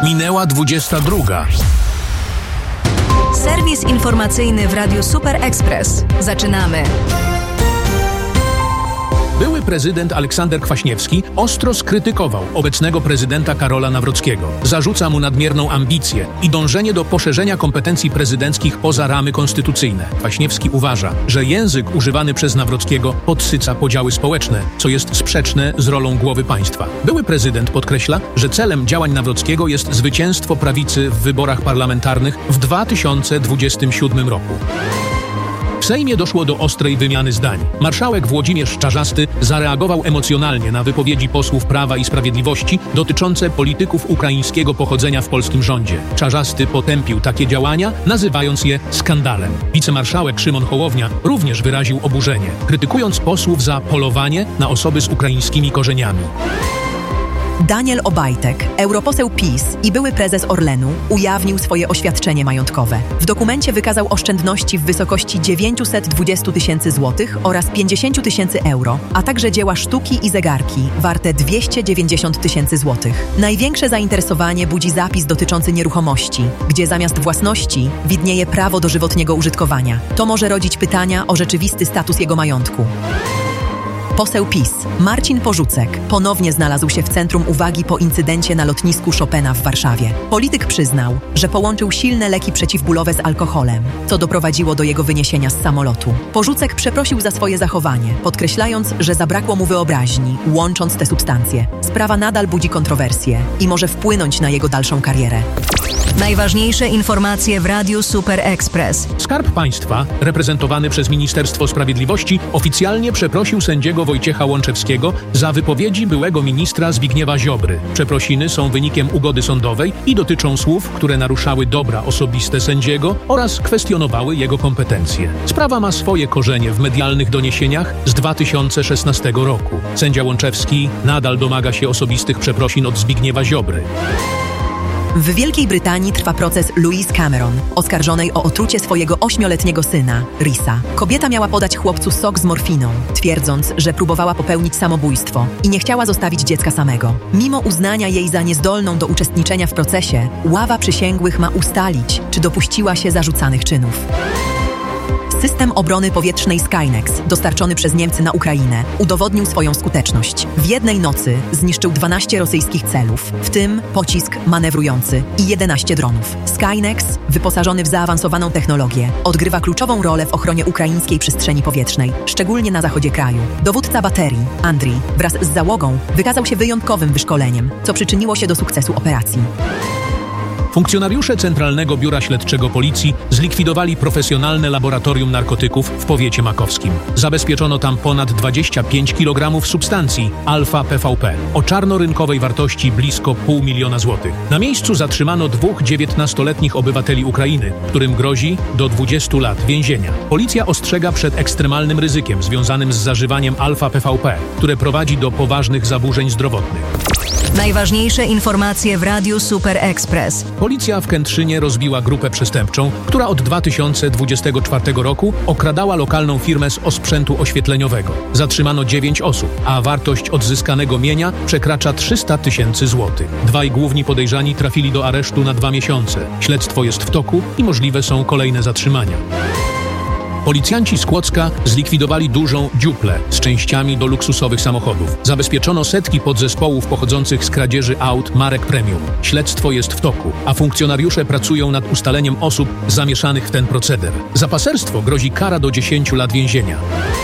Minęła 22. Serwis informacyjny w Radiu Super Express. Zaczynamy. Były prezydent Aleksander Kwaśniewski ostro skrytykował obecnego prezydenta Karola Nawrockiego. Zarzuca mu nadmierną ambicję i dążenie do poszerzenia kompetencji prezydenckich poza ramy konstytucyjne. Kwaśniewski uważa, że język używany przez Nawrockiego podsyca podziały społeczne, co jest sprzeczne z rolą głowy państwa. Były prezydent podkreśla, że celem działań Nawrockiego jest zwycięstwo prawicy w wyborach parlamentarnych w 2027 roku. W Sejmie doszło do ostrej wymiany zdań. Marszałek Włodzimierz Czarzasty zareagował emocjonalnie na wypowiedzi posłów Prawa i Sprawiedliwości dotyczące polityków ukraińskiego pochodzenia w polskim rządzie. Czarzasty potępił takie działania, nazywając je skandalem. Wicemarszałek Szymon Hołownia również wyraził oburzenie, krytykując posłów za polowanie na osoby z ukraińskimi korzeniami. Daniel Obajtek, europoseł PiS i były prezes Orlenu, ujawnił swoje oświadczenie majątkowe. W dokumencie wykazał oszczędności w wysokości 920 tysięcy złotych oraz 50 tysięcy euro, a także dzieła sztuki i zegarki warte 290 tysięcy złotych. Największe zainteresowanie budzi zapis dotyczący nieruchomości, gdzie zamiast własności widnieje prawo dożywotniego użytkowania. To może rodzić pytania o rzeczywisty status jego majątku. Poseł PiS Marcin Porzucek ponownie znalazł się w centrum uwagi po incydencie na lotnisku Chopina w Warszawie. Polityk przyznał, że połączył silne leki przeciwbólowe z alkoholem, co doprowadziło do jego wyniesienia z samolotu. Porzucek przeprosił za swoje zachowanie, podkreślając, że zabrakło mu wyobraźni, łącząc te substancje. Sprawa nadal budzi kontrowersje i może wpłynąć na jego dalszą karierę. Najważniejsze informacje w Radiu Super Express. Skarb Państwa, reprezentowany przez Ministerstwo Sprawiedliwości, oficjalnie przeprosił sędziego Wojciecha Łączewskiego za wypowiedzi byłego ministra Zbigniewa Ziobry. Przeprosiny są wynikiem ugody sądowej i dotyczą słów, które naruszały dobra osobiste sędziego oraz kwestionowały jego kompetencje. Sprawa ma swoje korzenie w medialnych doniesieniach z 2016 roku. Sędzia Łączewski nadal domaga się osobistych przeprosin od Zbigniewa Ziobry. W Wielkiej Brytanii trwa proces Louise Cameron, oskarżonej o otrucie swojego 8-letniego syna, Risa. Kobieta miała podać chłopcu sok z morfiną, twierdząc, że próbowała popełnić samobójstwo i nie chciała zostawić dziecka samego. Mimo uznania jej za niezdolną do uczestniczenia w procesie, ława przysięgłych ma ustalić, czy dopuściła się zarzucanych czynów. System obrony powietrznej Skynex, dostarczony przez Niemcy na Ukrainę, udowodnił swoją skuteczność. W jednej nocy zniszczył 12 rosyjskich celów, w tym pocisk manewrujący i 11 dronów. Skynex, wyposażony w zaawansowaną technologię, odgrywa kluczową rolę w ochronie ukraińskiej przestrzeni powietrznej, szczególnie na zachodzie kraju. Dowódca baterii, Andrii, wraz z załogą wykazał się wyjątkowym wyszkoleniem, co przyczyniło się do sukcesu operacji. Funkcjonariusze Centralnego Biura Śledczego Policji zlikwidowali profesjonalne laboratorium narkotyków w powiecie makowskim. Zabezpieczono tam ponad 25 kg substancji alfa-PVP o czarnorynkowej wartości blisko 500 000 złotych. Na miejscu zatrzymano 2 19-letnich obywateli Ukrainy, którym grozi do 20 lat więzienia. Policja ostrzega przed ekstremalnym ryzykiem związanym z zażywaniem alfa-PVP, które prowadzi do poważnych zaburzeń zdrowotnych. Najważniejsze informacje w Radiu Super Express. Policja w Kętrzynie rozbiła grupę przestępczą, która od 2024 roku okradała lokalną firmę z osprzętu oświetleniowego. Zatrzymano 9 osób, a wartość odzyskanego mienia przekracza 300 tysięcy złotych. Dwaj główni podejrzani trafili do aresztu na 2 miesiące. Śledztwo jest w toku i możliwe są kolejne zatrzymania. Policjanci z Kłodzka zlikwidowali dużą dziuplę z częściami do luksusowych samochodów. Zabezpieczono setki podzespołów pochodzących z kradzieży aut marek premium. Śledztwo jest w toku, a funkcjonariusze pracują nad ustaleniem osób zamieszanych w ten proceder. Za paserstwo grozi kara do 10 lat więzienia.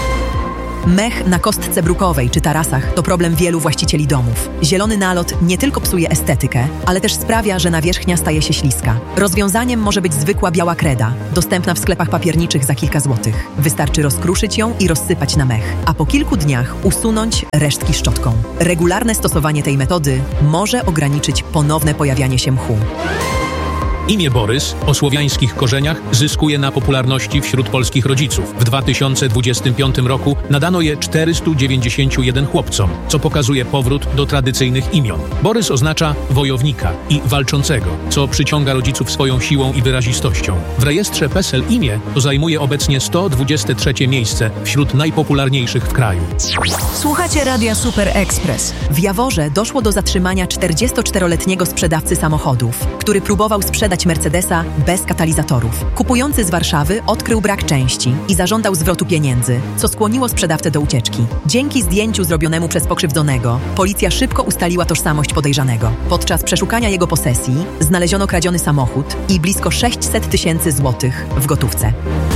Mech na kostce brukowej czy tarasach to problem wielu właścicieli domów. Zielony nalot nie tylko psuje estetykę, ale też sprawia, że nawierzchnia staje się śliska. Rozwiązaniem może być zwykła biała kreda, dostępna w sklepach papierniczych za kilka złotych. Wystarczy rozkruszyć ją i rozsypać na mech, a po kilku dniach usunąć resztki szczotką. Regularne stosowanie tej metody może ograniczyć ponowne pojawianie się mchu. Imię Borys o słowiańskich korzeniach zyskuje na popularności wśród polskich rodziców. W 2025 roku nadano je 491 chłopcom, co pokazuje powrót do tradycyjnych imion. Borys oznacza wojownika i walczącego, co przyciąga rodziców swoją siłą i wyrazistością. W rejestrze PESEL imię to zajmuje obecnie 123 miejsce wśród najpopularniejszych w kraju. Słuchacie Radia Super Express. W Jaworze doszło do zatrzymania 44-letniego sprzedawcy samochodów, który próbował sprzedać Mercedesa bez katalizatorów. Kupujący z Warszawy odkrył brak części i zażądał zwrotu pieniędzy, co skłoniło sprzedawcę do ucieczki. Dzięki zdjęciu zrobionemu przez pokrzywdzonego, policja szybko ustaliła tożsamość podejrzanego. Podczas przeszukania jego posesji znaleziono kradziony samochód i blisko 600 000 złotych w gotówce.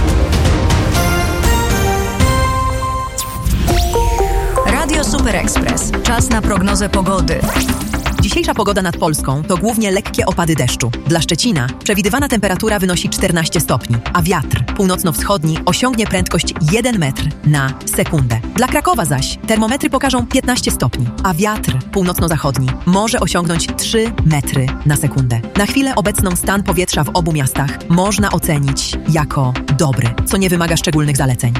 Radio Super Express. Czas na prognozę pogody. Dzisiejsza pogoda nad Polską to głównie lekkie opady deszczu. Dla Szczecina przewidywana temperatura wynosi 14 stopni, a wiatr północno-wschodni osiągnie prędkość 1 metr na sekundę. Dla Krakowa zaś termometry pokażą 15 stopni, a wiatr północno-zachodni może osiągnąć 3 metry na sekundę. Na chwilę obecną stan powietrza w obu miastach można ocenić jako dobry, co nie wymaga szczególnych zaleceń.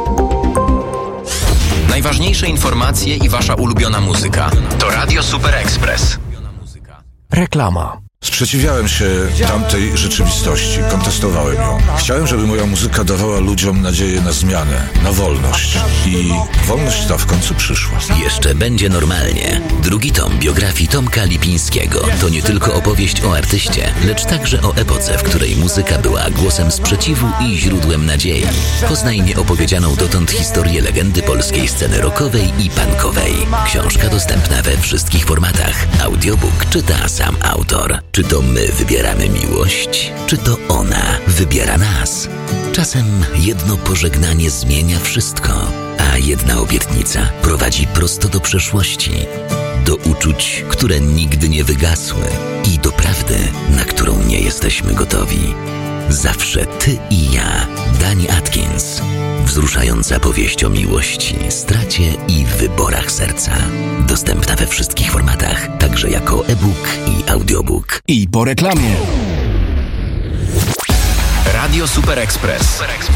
Najważniejsze informacje i wasza ulubiona muzyka to Radio Super Express. Reklama. Sprzeciwiałem się tamtej rzeczywistości, kontestowałem ją. Chciałem, żeby moja muzyka dawała ludziom nadzieję na zmianę, na wolność. I wolność ta w końcu przyszła. Jeszcze będzie normalnie. Drugi tom biografii Tomka Lipińskiego to nie tylko opowieść o artyście, lecz także o epoce, w której muzyka była głosem sprzeciwu i źródłem nadziei. Poznaj nieopowiedzianą dotąd historię legendy polskiej sceny rockowej i punkowej. Książka dostępna we wszystkich formatach. Audiobook czyta sam autor. Czy to my wybieramy miłość, czy to ona wybiera nas? Czasem jedno pożegnanie zmienia wszystko, a jedna obietnica prowadzi prosto do przeszłości, do uczuć, które nigdy nie wygasły i do prawdy, na którą nie jesteśmy gotowi. Zawsze ty i ja. Dani Atkins. Wzruszająca powieść o miłości, stracie i wyborach serca. Dostępna we wszystkich formatach, także jako e-book i audiobook. I po reklamie. Radio Super Express.